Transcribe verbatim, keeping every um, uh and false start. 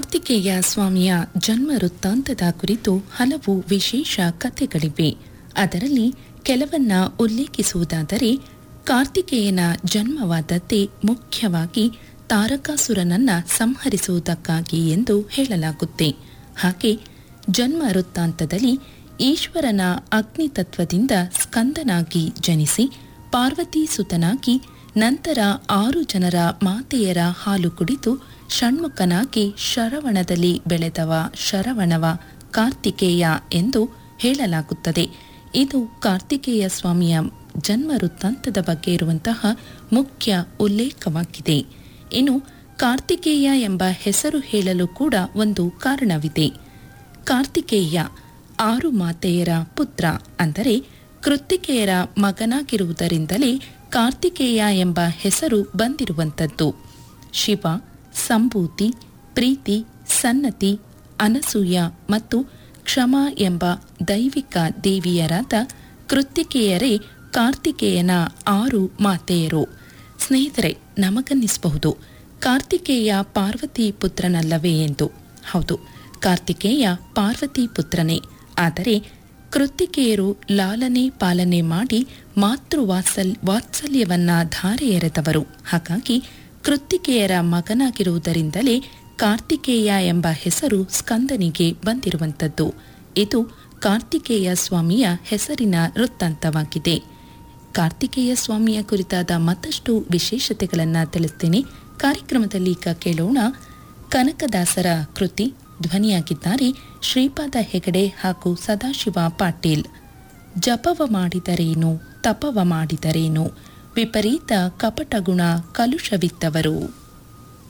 ಕಾರ್ತಿಕೇಯ ಸ್ವಾಮಿಯ ಜನ್ಮ ವೃತ್ತಾಂತದ ಕುರಿತು ಹಲವು ವಿಶೇಷ ಕಥೆಗಳಿವೆ. ಅದರಲ್ಲಿ ಕೆಲವನ್ನ ಉಲ್ಲೇಖಿಸುವುದಾದರೆ, ಕಾರ್ತಿಕೇಯನ ಜನ್ಮವಾದದ್ದೇ ಮುಖ್ಯವಾಗಿ ತಾರಕಾಸುರನನ್ನ ಸಂಹರಿಸುವುದಕ್ಕಾಗಿ ಎಂದು ಹೇಳಲಾಗುತ್ತೆ. ಹಾಗೆ ಜನ್ಮ ವೃತ್ತಾಂತದಲ್ಲಿ ಈಶ್ವರನ ಅಗ್ನಿತತ್ವದಿಂದ ಸ್ಕಂದನಾಗಿ ಜನಿಸಿ ಪಾರ್ವತಿ ಸುತನಾಗಿ ನಂತರ ಆರು ಜನರ ಮಾತೆಯರ ಹಾಲು ಕುಡಿದು ಷಣ್ಮುಖನಾಗಿ ಶರವಣದಲ್ಲಿ ಬೆಳೆದವ ಶರವಣವ ಕಾರ್ತಿಕೇಯ ಎಂದು ಹೇಳಲಾಗುತ್ತದೆ. ಇದು ಕಾರ್ತಿಕೇಯ ಸ್ವಾಮಿಯ ಜನ್ಮ ವೃತ್ತಾಂತದ ಬಗ್ಗೆ ಇರುವಂತಹ ಮುಖ್ಯ ಉಲ್ಲೇಖವಾಗಿದೆ. ಇನ್ನು ಕಾರ್ತಿಕೇಯ ಎಂಬ ಹೆಸರು ಹೇಳಲು ಕೂಡ ಒಂದು ಕಾರಣವಿದೆ. ಕಾರ್ತಿಕೇಯ ಆರು ಮಾತೆಯರ ಪುತ್ರ, ಅಂದರೆ ಕೃತ್ತಿಕೆಯರ ಮಗನಾಗಿರುವುದರಿಂದಲೇ ಕಾರ್ತಿಕೇಯ ಎಂಬ ಹೆಸರು ಬಂದಿರುವಂಥದ್ದು. ಶಿವ, ಸಂಭೂತಿ, ಪ್ರೀತಿ, ಸನ್ನತಿ, ಅನಸೂಯ ಮತ್ತು ಕ್ಷಮಾ ಎಂಬ ದೈವಿಕ ದೇವಿಯರಾದ ಕೃತ್ತಿಕೆಯರೇ ಕಾರ್ತಿಕೇಯನ ಆರು ಮಾತೆಯರು. ಸ್ನೇಹಿತರೆ, ನಮಗನ್ನಿಸಬಹುದು, ಕಾರ್ತಿಕೇಯ ಪಾರ್ವತಿ ಪುತ್ರನಲ್ಲವೇ ಎಂದು. ಹೌದು, ಕಾರ್ತಿಕೇಯ ಪಾರ್ವತಿ ಪುತ್ರನೇ. ಆದರೆ ಕೃತ್ತಿಕೆಯರು ಲಾಲನೆ ಪಾಲನೆ ಮಾಡಿ ಮಾತೃವಾತ್ಸಲ್ ವಾತ್ಸಲ್ಯವನ್ನ ಧಾರೆ ಎರೆದವರು. ಹಾಗಾಗಿ ಕೃತ್ತಿಕೆಯರ ಮಗನಾಗಿರುವುದರಿಂದಲೇ ಕಾರ್ತಿಕೇಯ ಎಂಬ ಹೆಸರು ಸ್ಕಂದನಿಗೆ ಬಂದಿರುವಂಥದ್ದು. ಇದು ಕಾರ್ತಿಕೇಯ ಸ್ವಾಮಿಯ ಹೆಸರಿನ ವೃತ್ತಾಂತವಾಗಿದೆ. ಕಾರ್ತಿಕೇಯ ಸ್ವಾಮಿಯ ಕುರಿತಾದ ಮತ್ತಷ್ಟು ವಿಶೇಷತೆಗಳನ್ನು ತಿಳಿಸ್ತೇನೆ. ಕಾರ್ಯಕ್ರಮದಲ್ಲಿ ಈಗ ಕೇಳೋಣ. ಕನಕದಾಸರ ಕೃತಿ. ಧ್ವನಿಯಾಗಿದ್ದಾರೆ ಶ್ರೀಪಾದ ಹೆಗಡೆ ಹಾಗೂ ಸದಾಶಿವ ಪಾಟೀಲ್. ಜಪವ ಮಾಡಿದರೇನು, ತಪವ ಮಾಡಿದರೇನು, ವಿಪರೀತ ಕಪಟಗುಣ ಕಲುಷವಿತ್ತವರು.